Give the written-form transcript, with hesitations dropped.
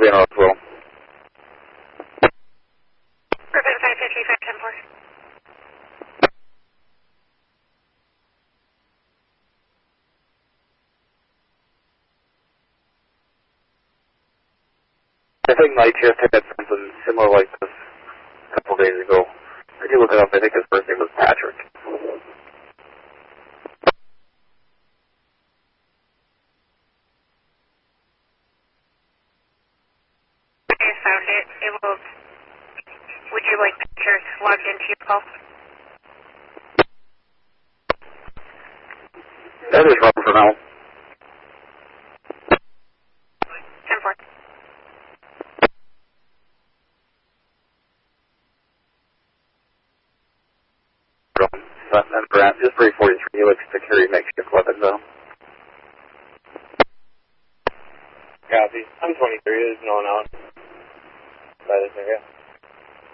in Roswell. Urban 555-10-4. I think Night Shift had something similar like this a couple days ago. I did look it up. I think his first name was Patrick. I found it. It will. Would you like pictures logged into your call? That is wrong for now. 10-4. Just 343, he looks to carry makeshift weapons though. Copy. I'm 23, there's no one out by this area.